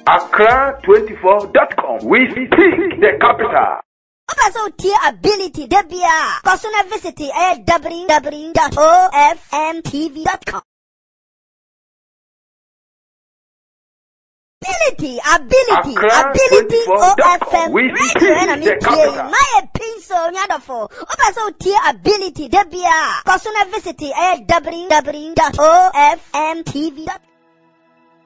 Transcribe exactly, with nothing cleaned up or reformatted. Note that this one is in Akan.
Accra twenty-four dot com. We speak the capital. Also, tier ability, Debia. Personal visit at w w w dot o f m t v dot com. Ability, ability, Accra ability, O F M, we radio and the capital. my pencil, nyadafo. Also, tier ability, Debia. Personal visit at w w w dot o f m t v dot com.